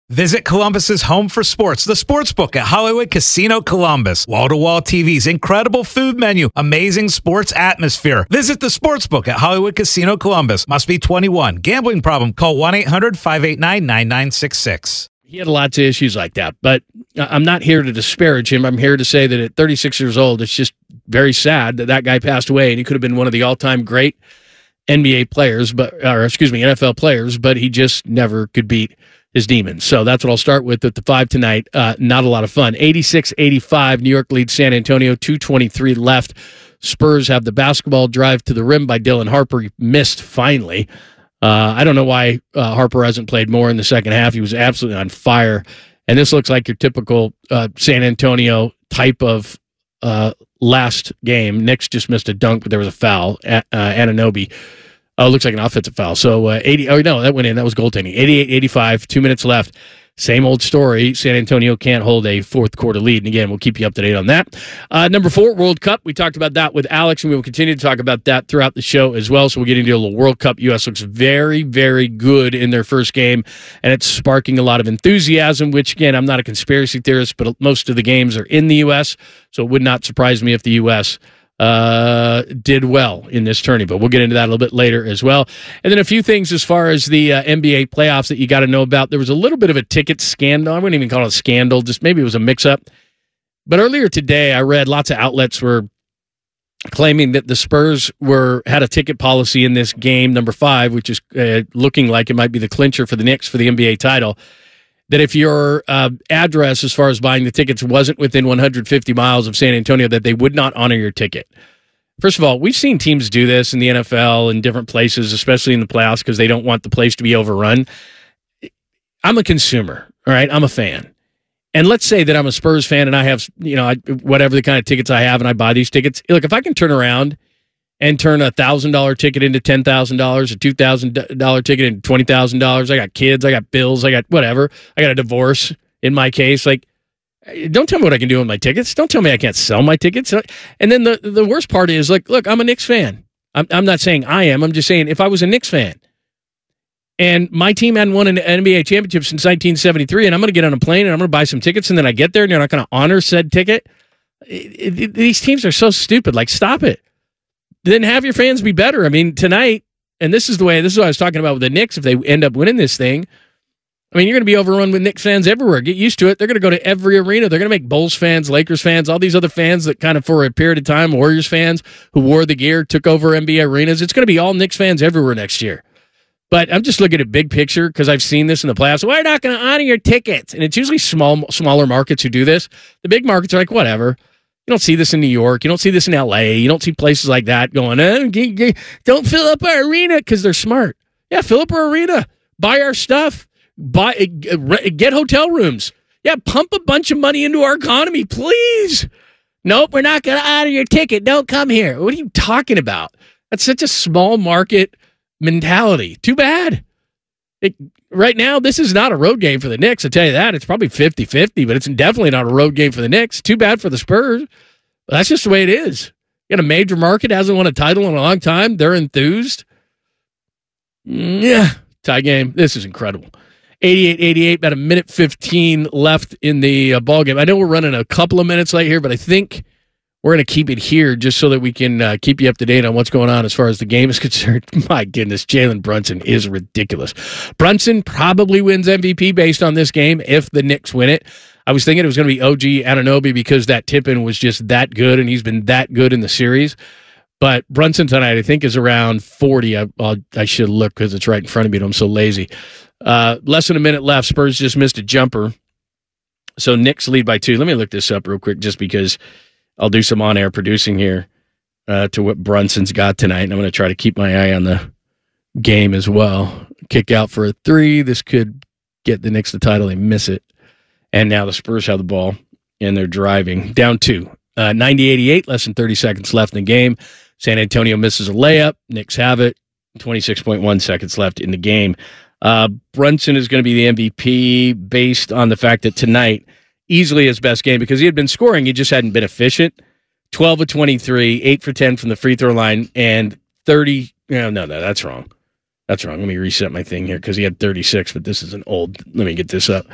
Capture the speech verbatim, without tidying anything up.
Visit Columbus's home for sports, the Sportsbook at Hollywood Casino Columbus. Wall-to-wall T Vs, incredible food menu, amazing sports atmosphere. Visit the Sportsbook at Hollywood Casino Columbus. Must be twenty-one. Gambling problem? Call one eight hundred five eight nine nine nine six six. He had lots of issues like that, but I'm not here to disparage him. I'm here to say that at thirty-six years old, it's just very sad that that guy passed away, and he could have been one of the all-time great N B A players, but or excuse me, N F L players, but he just never could beat his demons. So that's what I'll start with at the five tonight. Uh, not a lot of fun. eighty-six eighty-five, New York leads San Antonio, two twenty-three left. Spurs have the basketball drive to the rim by Dylan Harper. He missed finally. Uh, I don't know why uh, Harper hasn't played more in the second half. He was absolutely on fire. And this looks like your typical uh, San Antonio type of uh, last game. Knicks just missed a dunk, but there was a foul. A- uh, Anunoby. Oh, it looks like an offensive foul. So, uh, eighty. Oh, no, that went in. That was goaltending. eighty-eight eighty-five, two minutes left. Same old story. San Antonio can't hold a fourth quarter lead. And again, we'll keep you up to date on that. Uh, number four, World Cup. We talked about that with Alex, and we will continue to talk about that throughout the show as well. So we'll get into a little World Cup. U S looks very, very good in their first game, and it's sparking a lot of enthusiasm, which, again, I'm not a conspiracy theorist, but most of the games are in the U S, so it would not surprise me if the U S uh did well in this tourney, but we'll get into that a little bit later as well. And then a few things as far as the uh, N B A playoffs that you got to know about. There was a little bit of a ticket scandal. I wouldn't even call it a scandal, just maybe it was a mix-up. But earlier today, I read lots of outlets were claiming that the Spurs were had a ticket policy in this game, number five, which is uh, looking like it might be the clincher for the Knicks for the N B A title, that if your uh, address as far as buying the tickets wasn't within one hundred fifty miles of San Antonio, that they would not honor your ticket. First of all, we've seen teams do this in the N F L and different places, especially in the playoffs, because they don't want the place to be overrun. I'm a consumer, all right? I'm a fan. And let's say that I'm a Spurs fan and I have, you know, I, whatever the kind of tickets I have, and I buy these tickets. Look, if I can turn around and turn a one thousand dollars ticket into ten thousand dollars, a two thousand dollars ticket into twenty thousand dollars. I got kids, I got bills, I got whatever. I got a divorce in my case. Like, don't tell me what I can do with my tickets. Don't tell me I can't sell my tickets. And then the, the worst part is, like, look, I'm a Knicks fan. I'm, I'm not saying I am. I'm just saying if I was a Knicks fan and my team hadn't won an N B A championship since nineteen seventy-three, and I'm going to get on a plane and I'm going to buy some tickets, and then I get there and you're not going to honor said ticket. It, it, these teams are so stupid. Like, stop it. Then have your fans be better. I mean, tonight, and this is the way, this is what I was talking about with the Knicks, if they end up winning this thing, I mean, you're going to be overrun with Knicks fans everywhere. Get used to it. They're going to go to every arena. They're going to make Bulls fans, Lakers fans, all these other fans that kind of for a period of time, Warriors fans who wore the gear, took over N B A arenas. It's going to be all Knicks fans everywhere next year. But I'm just looking at big picture because I've seen this in the playoffs. Well, we're not going to honor your tickets. And it's usually small, smaller markets who do this. The big markets are like, whatever. You don't see this in New York. You don't see this in L A. You don't see places like that going, eh, g- g- don't fill up our arena because they're smart. Yeah, fill up our arena. Buy our stuff. Buy, get hotel rooms. Yeah, pump a bunch of money into our economy, please. Nope, we're not going to honor your ticket. Don't come here. What are you talking about? That's such a small market mentality. Too bad. It, right now, this is not a road game for the Knicks. I'll tell you that. It's probably fifty-fifty, but it's definitely not a road game for the Knicks. Too bad for the Spurs. But that's just the way it is. You got a major market, hasn't won a title in a long time. They're enthused. Yeah, tie game. This is incredible. eighty-eight eighty-eight, about a minute fifteen left in the uh, ball game. I know we're running a couple of minutes late here, but I think we're going to keep it here just so that we can uh, keep you up to date on what's going on as far as the game is concerned. My goodness, Jalen Brunson is ridiculous. Brunson probably wins M V P based on this game if the Knicks win it. I was thinking it was going to be O G Anunoby because that tip-in was just that good, and he's been that good in the series. But Brunson tonight, I think, is around forty. I, I'll, I should look because it's right in front of me, and I'm so lazy. Uh, less than a minute left. Spurs just missed a jumper. So Knicks lead by two. Let me look this up real quick just because I'll do some on-air producing here uh, to what Brunson's got tonight. And I'm going to try to keep my eye on the game as well. Kick out for a three. This could get the Knicks the title. They miss it. And now the Spurs have the ball, and they're driving. Down two. Uh, ninety eighty-eight, less than thirty seconds left in the game. San Antonio misses a layup. Knicks have it. twenty-six point one seconds left in the game. Uh, Brunson is going to be the M V P based on the fact that tonight, easily his best game because he had been scoring. He just hadn't been efficient. twelve of twenty-three, eight for ten from the free throw line, and thirty. No, no, no, that's wrong. That's wrong. Let me reset my thing here because he had thirty-six, but this is an old. Let me get this up.